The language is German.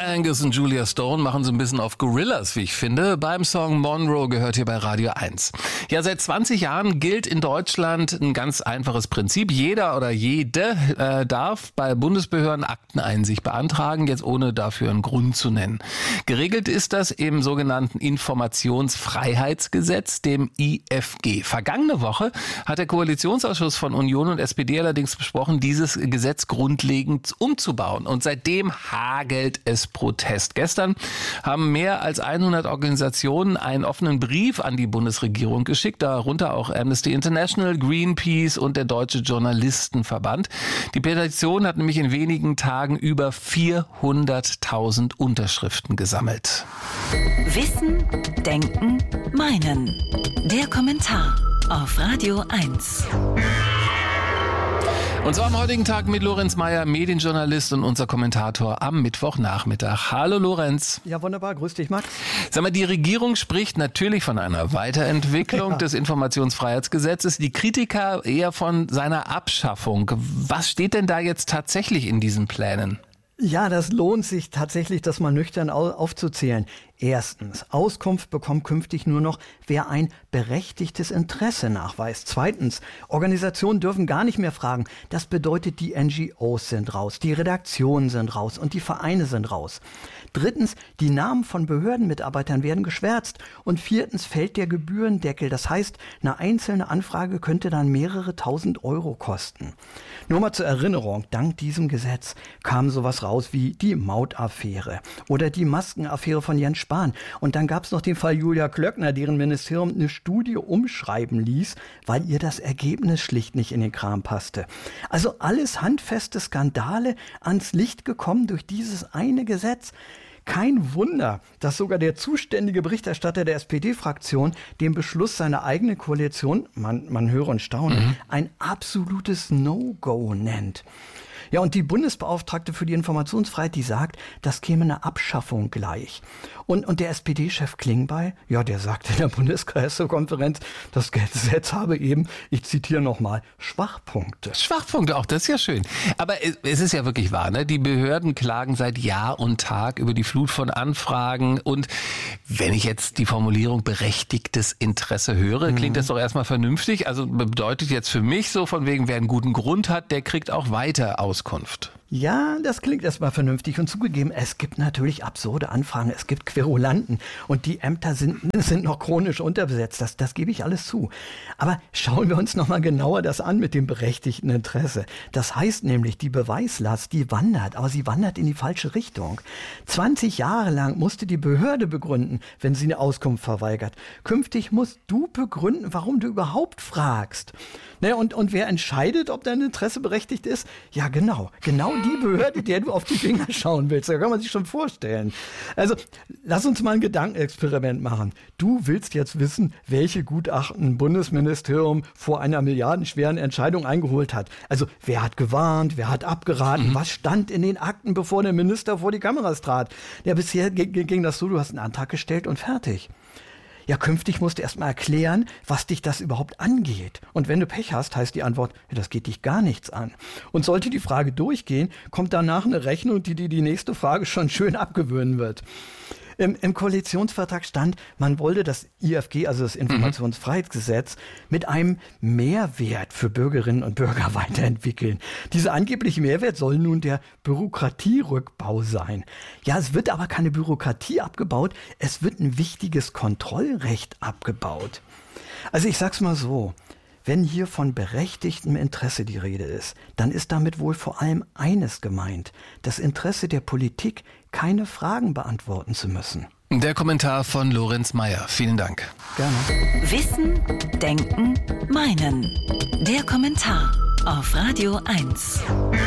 Angus und Julia Stone machen so ein bisschen auf Gorillas, wie ich finde. Beim Song Monroe gehört hier bei Radio 1. Ja, seit 20 Jahren gilt in Deutschland ein ganz einfaches Prinzip. Jeder oder jede darf bei Bundesbehörden Akteneinsicht beantragen, jetzt ohne dafür einen Grund zu nennen. Geregelt ist das im sogenannten Informationsfreiheitsgesetz, dem IFG. Vergangene Woche hat der Koalitionsausschuss von Union und SPD allerdings besprochen, dieses Gesetz grundlegend umzubauen. Und seitdem hagelt es Protest. Gestern haben mehr als 100 Organisationen einen offenen Brief an die Bundesregierung geschickt, darunter auch Amnesty International, Greenpeace und der Deutsche Journalistenverband. Die Petition hat nämlich in wenigen Tagen über 400.000 Unterschriften gesammelt. Wissen, Denken, Meinen. Der Kommentar auf Radio 1. Und zwar am heutigen Tag mit Lorenz Meyer, Medienjournalist und unser Kommentator am Mittwochnachmittag. Hallo Lorenz. Ja, wunderbar. Grüß dich, Max. Sag mal, die Regierung spricht natürlich von einer Weiterentwicklung des Informationsfreiheitsgesetzes. Die Kritiker eher von seiner Abschaffung. Was steht denn da jetzt tatsächlich in diesen Plänen? Ja, das lohnt sich tatsächlich, das mal nüchtern aufzuzählen. Erstens, Auskunft bekommt künftig nur noch, wer ein berechtigtes Interesse nachweist. Zweitens, Organisationen dürfen gar nicht mehr fragen. Das bedeutet, die NGOs sind raus, die Redaktionen sind raus und die Vereine sind raus. Drittens, die Namen von Behördenmitarbeitern werden geschwärzt. Und viertens fällt der Gebührendeckel. Das heißt, eine einzelne Anfrage könnte dann mehrere tausend Euro kosten. Nur mal zur Erinnerung, dank diesem Gesetz kam sowas raus wie die Mautaffäre oder die Maskenaffäre von Jens Spahn. Und dann gab es noch den Fall Julia Klöckner, deren Ministerium eine Studie umschreiben ließ, weil ihr das Ergebnis schlicht nicht in den Kram passte. Also alles handfeste Skandale ans Licht gekommen durch dieses eine Gesetz. Kein Wunder, dass sogar der zuständige Berichterstatter der SPD-Fraktion den Beschluss seiner eigenen Koalition, man höre und staune, ein absolutes No-Go nennt. Ja, und die Bundesbeauftragte für die Informationsfreiheit, die sagt, das käme eine Abschaffung gleich. Und der SPD-Chef Klingbeil, ja, der sagt in der Bundespressekonferenz, das Gesetz habe eben, ich zitiere nochmal, Schwachpunkte. Schwachpunkte, auch das ist ja schön. Aber es ist ja wirklich wahr, ne? Die Behörden klagen seit Jahr und Tag über die Flut von Anfragen. Und wenn ich jetzt die Formulierung berechtigtes Interesse höre, klingt das doch erstmal vernünftig. Also bedeutet jetzt für mich so von wegen, wer einen guten Grund hat, der kriegt auch weiter Auskunft. Ja, das klingt erstmal vernünftig und zugegeben, es gibt natürlich absurde Anfragen, es gibt Querulanten und die Ämter sind noch chronisch unterbesetzt, das gebe ich alles zu. Aber schauen wir uns nochmal genauer das an mit dem berechtigten Interesse. Das heißt nämlich, die Beweislast, die wandert, aber sie wandert in die falsche Richtung. 20 Jahre lang musste die Behörde begründen, wenn sie eine Auskunft verweigert. Künftig musst du begründen, warum du überhaupt fragst. Naja, und wer entscheidet, ob dein Interesse berechtigt ist? Ja, genau die Behörde, der du auf die Finger schauen willst. Da kann man sich schon vorstellen. Also, lass uns mal ein Gedankenexperiment machen. Du willst jetzt wissen, welche Gutachten ein Bundesministerium vor einer milliardenschweren Entscheidung eingeholt hat. Also, wer hat gewarnt, wer hat abgeraten, was stand in den Akten, bevor der Minister vor die Kameras trat? Ja, bisher ging das so, du hast einen Antrag gestellt und fertig. Ja, künftig musst du erst mal erklären, was dich das überhaupt angeht. Und wenn du Pech hast, heißt die Antwort, ja, das geht dich gar nichts an. Und sollte die Frage durchgehen, kommt danach eine Rechnung, die dir die nächste Frage schon schön abgewöhnen wird. Im Koalitionsvertrag stand, man wollte das IFG, also das Informationsfreiheitsgesetz, mit einem Mehrwert für Bürgerinnen und Bürger weiterentwickeln. Dieser angebliche Mehrwert soll nun der Bürokratierückbau sein. Ja, es wird aber keine Bürokratie abgebaut, es wird ein wichtiges Kontrollrecht abgebaut. Also ich sag's mal so. Wenn hier von berechtigtem Interesse die Rede ist, dann ist damit wohl vor allem eines gemeint: das Interesse der Politik, keine Fragen beantworten zu müssen. Der Kommentar von Lorenz Meyer. Vielen Dank. Gerne. Wissen, Denken, Meinen. Der Kommentar auf Radio 1.